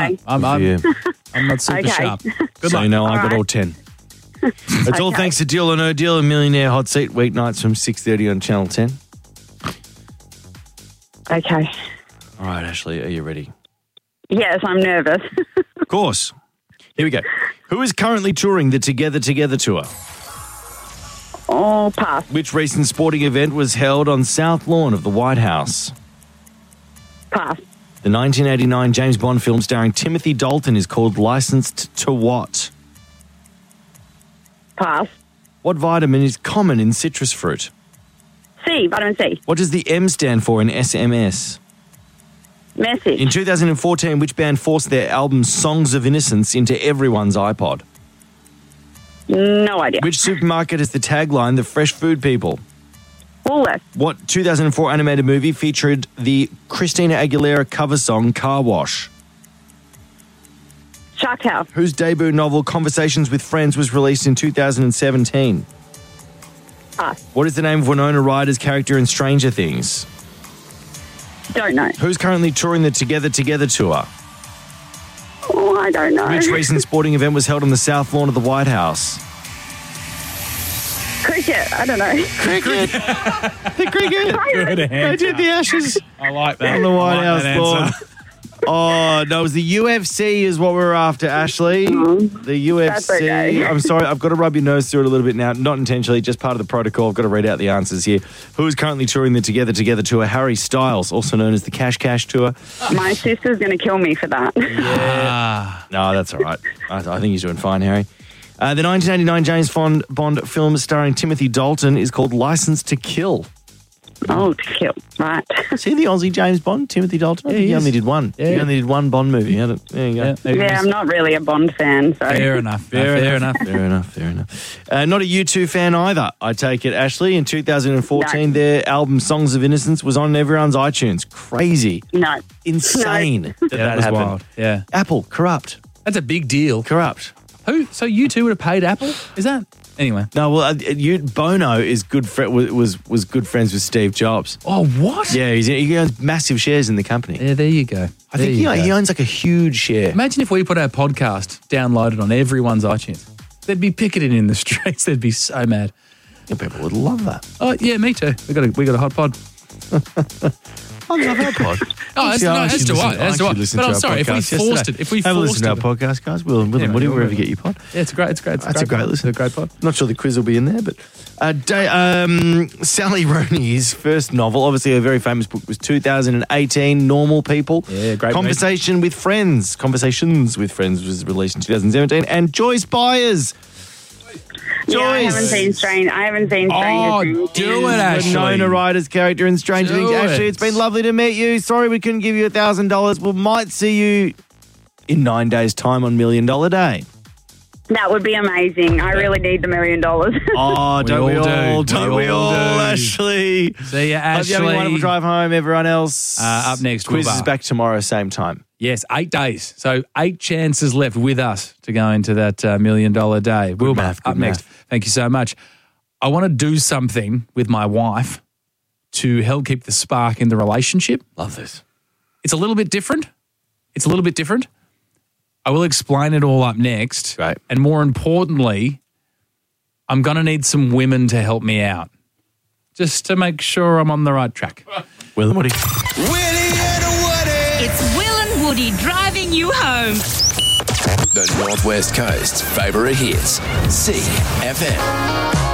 Okay. I'm not super Okay. sharp. Good So luck. you know I got right. all 10. It's all Okay. thanks to Deal or No Deal, a Millionaire Hot Seat, weeknights from 6:30 on Channel 10. Okay. All right, Ashley, are you ready? Yes, I'm nervous. Of course. Here we go. Who is currently touring the Together Together tour? Oh, pass. Which recent sporting event was held on South Lawn of the White House? Pass. The 1989 James Bond film starring Timothy Dalton is called Licensed to What? Pass. What vitamin is common in citrus fruit? C. Vitamin C. What does the M stand for in SMS? Message. In 2014, which band forced their album Songs of Innocence into everyone's iPod? No idea. Which supermarket has the tagline, The Fresh Food People? Woolworth. What 2004 animated movie featured the Christina Aguilera cover song Car Wash? Shark Tale. Whose debut novel Conversations with Friends was released in 2017? Pass. What is the name of Winona Ryder's character in Stranger Things? Don't know. Who's currently touring the Together Together tour? Oh, I don't know. Which recent sporting event was held on the South Lawn of the White House? Cricket. I don't know. Cricket. The cricket. Good They answer. did the Ashes I like that. on the White I House like that lawn. answer. Oh, no, it was the UFC is what we were after, Ashley. The UFC. That's okay. I'm sorry, I've got to rub your nose through it a little bit now. Not intentionally, just part of the protocol. I've got to read out the answers here. Who is currently touring the Together Together tour? Harry Styles, also known as the Cash Cash tour. My sister's going to kill me for that. No, that's all right. I think he's doing fine, Harry. The 1989 James Bond film starring Timothy Dalton is called License to Kill. Oh, to kill. Right. See the Aussie James Bond, Timothy Dalton? I think he is. only did one. Yeah. He only did one Bond movie. There you go. Yeah, I'm not really a Bond fan, so. Fair enough. Fair enough. Fair enough. Not a U2 fan either, I take it, Ashley. In 2014, their album Songs of Innocence was on everyone's iTunes. Crazy. No. Insane that That was happened. wild. Yeah. Apple, corrupt. That's a big deal. Corrupt. Who? So you two would have paid Apple? Is that? Anyway. No, well, Bono is was good friends with Steve Jobs. Oh, what? Yeah, he owns massive shares in the company. Yeah, there you go. I think he owns like a huge share. Imagine if we put our podcast downloaded on everyone's iTunes. They'd be picketing in the streets. They'd be so mad. Yeah, people would love that. Oh, yeah, me too. We got a hot pod. I love our pod. Oh, as do I. But I'm sorry, if we forced it. Have a listen to our podcast, guys. Will and Woody, wherever you get your pod. Yeah, it's great. It's That's a great pod. listen. It's a great pod. Not sure the quiz will be in there, but Sally Rooney's first novel, obviously a very famous book, was 2018, Normal People. Yeah, great. Conversations with Friends was released in 2017, and Joyce Byers. Yeah, I Joyce. haven't seen Stranger Oh, Things. do it, Ashley. Winona Ryder's character in Stranger Do Things. it. Ashley, it's been lovely to meet you. Sorry we couldn't give you $1,000. We might see you in 9 days' time on $1 Million Day. That would be amazing. I really need the $1 million. Oh, don't we all all? do. Don't We we all all, do. Ashley? See ya, Hope you have a Ashley. wonderful drive home, everyone else. Up next, Quiz Wilbur. is back tomorrow, same time. Yes, 8 days. So 8 chances left with us to go into that $1 million day. Wilbur, math, up good next. math. Thank you so much. I want to do something with my wife to help keep the spark in the relationship. Love this. It's a little bit different. I will explain it all up next. Great. And more importantly, I'm going to need some women to help me out just to make sure I'm on the right track. Will and Woody. Willie and Woody. It's Will and Woody driving you home. The Northwest Coast's favourite hits. CFM.